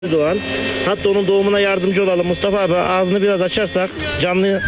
Doğan. Hatta onun doğumuna yardımcı olalım. Mustafa abi ağzını biraz açarsak canlı.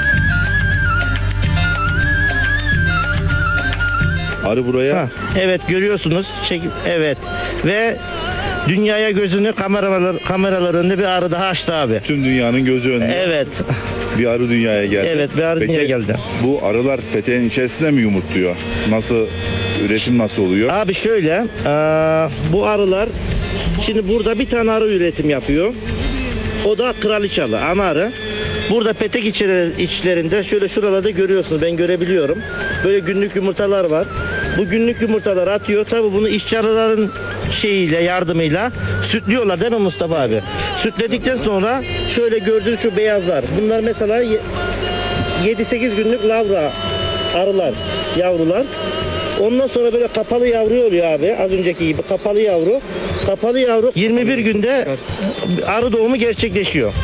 Arı buraya. Ha, evet görüyorsunuz. Evet. Ve dünyaya gözünü kameralar önünde bir arı daha açtı abi. Tüm dünyanın gözü önünde. Evet. Bir arı dünyaya geldi. Evet, bir arı Peki, dünyaya geldi. Bu arılar peteğin içerisinde mi yumurtluyor? Nasıl, üretim nasıl oluyor? Abi şöyle, bu arılar şimdi burada bir tane arı üretim yapıyor. O da kraliçalı, ana arı. Burada petek içlerinde şöyle şuralarda görüyorsunuz, ben görebiliyorum. Böyle günlük yumurtalar var. Bu günlük yumurtalar atıyor. Tabi bunu işçi arıların yardımıyla sütlüyorlar değil mi Mustafa abi? Sütledikten sonra şöyle gördüğünüz şu beyazlar. Bunlar mesela 7-8 günlük lavra arılar, yavrular. Ondan sonra böyle kapalı yavru oluyor abi. Az önceki gibi kapalı yavru. Kapalı yavru 21 günde arı doğumu gerçekleşiyor.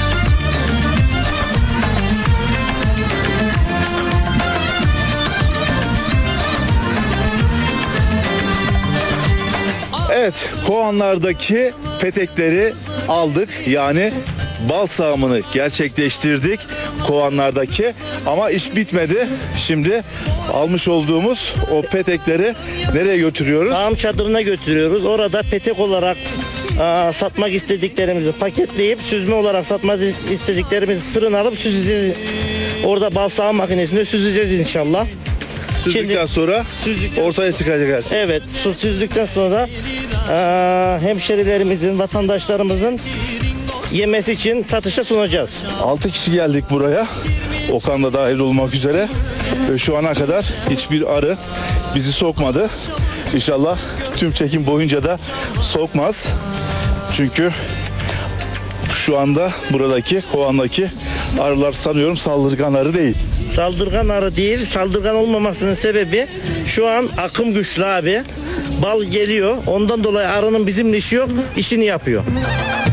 Evet, kovanlardaki petekleri aldık. Yani bal sağımını gerçekleştirdik kovanlardaki. Ama iş bitmedi. Şimdi almış olduğumuz o petekleri nereye götürüyoruz? Ağam çadırına götürüyoruz. Orada petek olarak satmak istediklerimizi paketleyip süzme olarak satmak istediklerimizi sırın alıp süzeceğiz. Orada bal sağım makinesinde süzeceğiz inşallah. Süzdükten sonra ortaya çıkacak her şey. Evet, süzdükten sonra hemşerilerimizin, vatandaşlarımızın yemesi için satışa sunacağız. 6 kişi geldik buraya. Okan da dahil olmak üzere. Ve şu ana kadar hiçbir arı bizi sokmadı. İnşallah tüm çekim boyunca da sokmaz. Çünkü şu anda buradaki kovandaki arılar sanıyorum saldırgan arı değil. Saldırgan arı değil, saldırgan olmamasının sebebi şu an akım güçlü abi. Bal geliyor. Ondan dolayı arının bizimle işi yok, işini yapıyor.